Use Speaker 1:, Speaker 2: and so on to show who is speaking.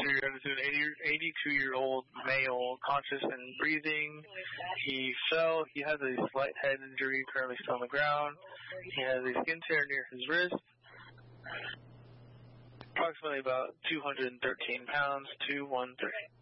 Speaker 1: an 82-year-old male, conscious and breathing. He fell. He has a slight head injury, currently still on the ground. He has a skin tear near his wrist. Approximately about 213 pounds, 213.